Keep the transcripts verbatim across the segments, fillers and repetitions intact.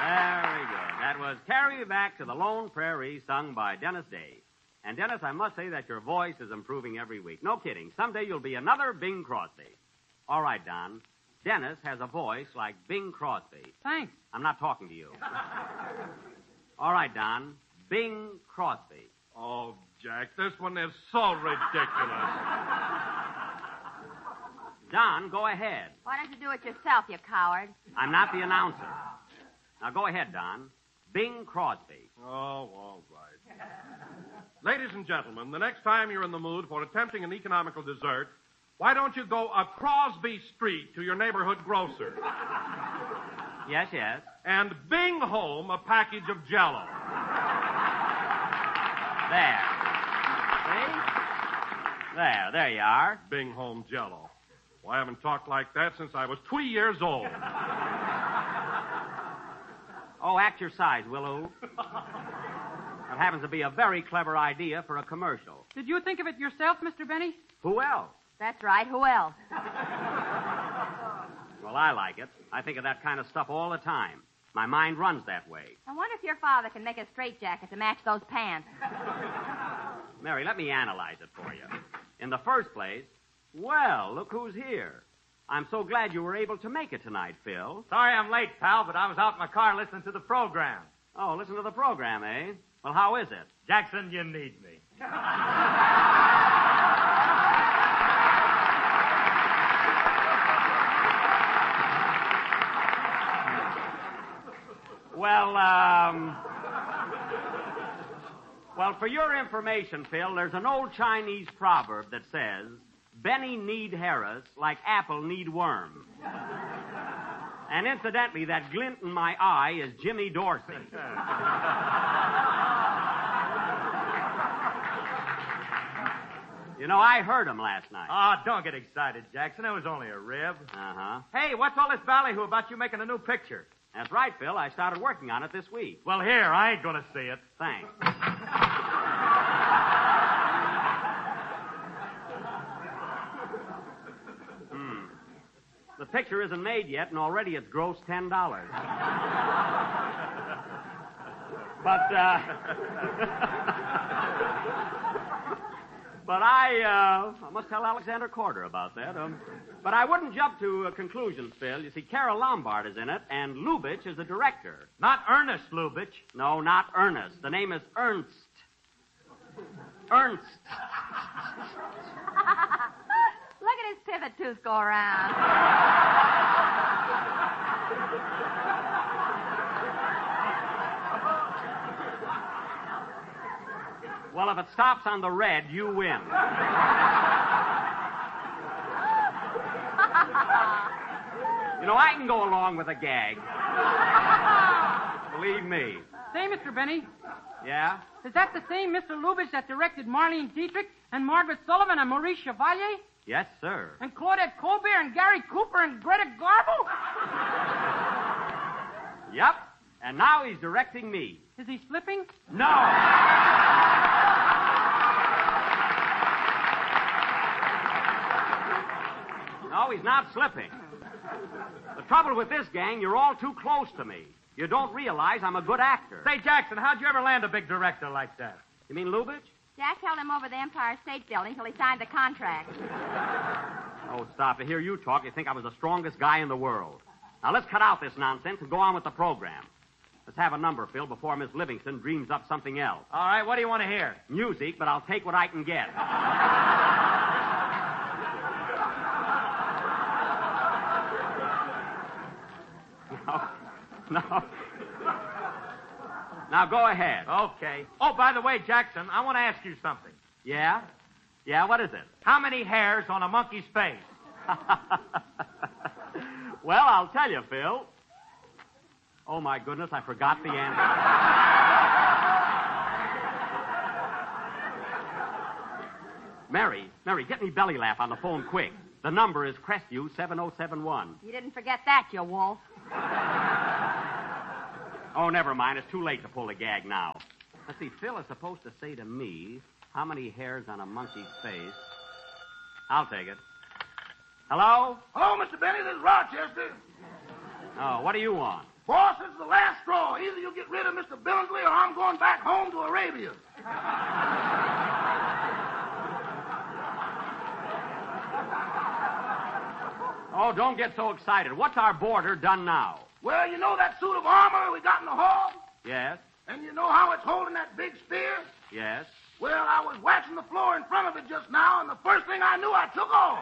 Very good. That was Carry You Back to the Lone Prairie, sung by Dennis Day. And, Dennis, I must say that your voice is improving every week. No kidding. Someday you'll be another Bing Crosby. All right, Don. Dennis has a voice like Bing Crosby. Thanks. I'm not talking to you. All right, Don. Bing Crosby. Oh, Jack, this one is so ridiculous. Don, go ahead. Why don't you do it yourself, you coward? I'm not the announcer. Now, go ahead, Don. Bing Crosby. Oh, all right. Ladies and gentlemen, the next time you're in the mood for attempting an economical dessert, why don't you go a Crosby Street to your neighborhood grocer Yes, yes. and bing home a package of Jell-O? There. See? There, there you are. Bing home Jell-O. Well, I haven't talked like that since I was two years old. Oh, act your size, Willow. That happens to be a very clever idea for a commercial. Did you think of it yourself, Mister Benny? Who else? That's right. Who else? Well, I like it. I think of that kind of stuff all the time. My mind runs that way. I wonder if your father can make a straitjacket to match those pants. Mary, let me analyze it for you. In the first place, well, look who's here. I'm so glad you were able to make it tonight, Phil. Sorry I'm late, pal, but I was out in my car listening to the program. Oh, listen to the program, eh? Well, how is it? Jackson, you need me. Well, um... Well, for your information, Phil, there's an old Chinese proverb that says, Benny need Harris like apple need worm. And incidentally, that glint in my eye is Jimmy Dorsey. You know, I heard him last night. Ah, oh, don't get excited, Jackson. It was only a rib. Uh-huh. Hey, what's all this ballyhoo about you making a new picture? That's right, Phil. I started working on it this week. Well, here, I ain't gonna see it. Thanks. hmm. The picture isn't made yet, and already it's grossed ten dollars. But, uh... But I, uh, I must tell Alexander Corder about that. Um, but I wouldn't jump to uh, conclusions, Phil. You see, Carol Lombard is in it, and Lubitsch is the director. Not Ernest Lubitsch. No, not Ernest. The name is Ernst. Ernst. Look at his pivot tooth go around. Well, if it stops on the red, you win. You know, I can go along with a gag. Believe me. Say, Mister Benny, Yeah? is that the same Mister Lubitsch that directed Marlene Dietrich and Margaret Sullivan and Maurice Chevalier? Yes, sir. And Claudette Colbert and Gary Cooper and Greta Garbo? Yep. And now he's directing me. Is he slipping? No! No, he's not slipping. The trouble with this gang, you're all too close to me. You don't realize I'm a good actor. Say, Jackson, how'd you ever land a big director like that? You mean Lubitsch? Jack held him over the Empire State Building till he signed the contract. Oh, stop. To hear you talk, you think I was the strongest guy in the world. Now, let's cut out this nonsense and go on with the program. Let's have a number, Phil, before Miss Livingston dreams up something else. All right, what do you want to hear? Music, but I'll take what I can get. No. No. Now, go ahead. Okay. Oh, by the way, Jackson, I want to ask you something. Yeah? Yeah, what is it? How many hairs on a monkey's face? Well, I'll tell you, Phil. Oh, my goodness, I forgot the answer. Mary, Mary, get me Belly Laugh on the phone quick. The number is Crestview seven oh seven one. You didn't forget that, you wolf. Oh, never mind. It's too late to pull a gag now. Let's see, Phil is supposed to say to me, how many hairs on a monkey's face? I'll take it. Hello? Hello, Mister Benny. This is Rochester. Oh, what do you want? Boss, this is the last straw. Either you get rid of Mister Billingsley or I'm going back home to Arabia. Oh, don't get so excited. What's our boarder done now? Well, you know that suit of armor we got in the hall? Yes, And you know how it's holding that big spear? yes. Well, I was waxing the floor in front of it just now, and the first thing I knew, I took off.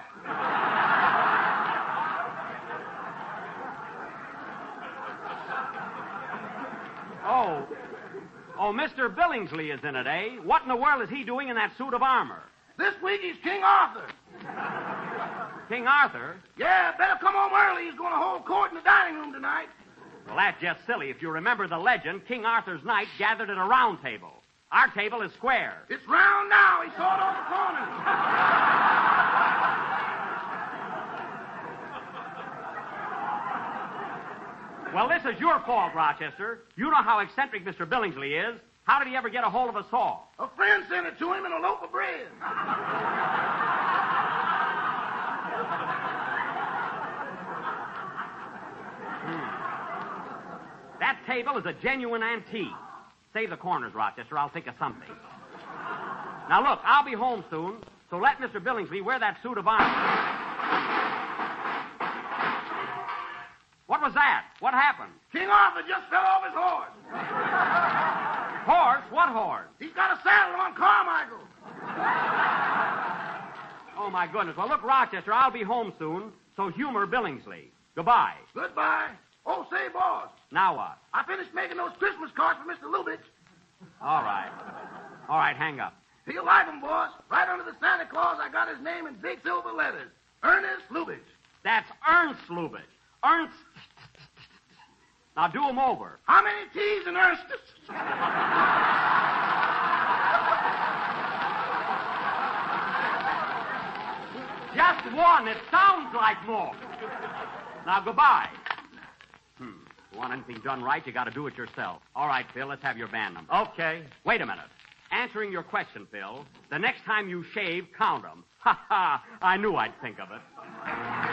Oh, oh, Mister Billingsley is in it, eh? What in the world is he doing in that suit of armor? This week he's King Arthur. King Arthur? Yeah, better come home early. He's going to hold court in the dining room tonight. Well, that's just silly. If you remember the legend, King Arthur's knights gathered at a round table. Our table is square. It's round now. He saw it off the corner. Well, this is your fault, Rochester. You know how eccentric Mister Billingsley is. How did he ever get a hold of a saw? A friend sent it to him in a loaf of bread. That table is a genuine antique. Save the corners, Rochester. I'll think of something. Now, look, I'll be home soon, so let Mister Billingsley wear that suit of armor. What was that? What happened? King Arthur just fell off his horse. Horse? What horse? He's got a saddle on Carmichael. Oh, my goodness. Well, look, Rochester, I'll be home soon, so humor Billingsley. Goodbye. Goodbye. Oh, say, boss, Now what? I finished making those Christmas cards for Mister Lubitsch. All right. All right, hang up. He'll like 'em, boss. Right under the Santa Claus, I got his name in big silver letters. Ernest Lubitsch. That's Ernst Lubitsch. Ernst. Now do him over. How many T's in Ernst? Just one. It sounds like more. Now, goodbye. Hmm. You want anything done right, you got to do it yourself. All right, Phil, let's have your band number. Okay. Wait a minute. Answering your question, Phil, the next time you shave, count 'em. Ha ha. I knew I'd think of it.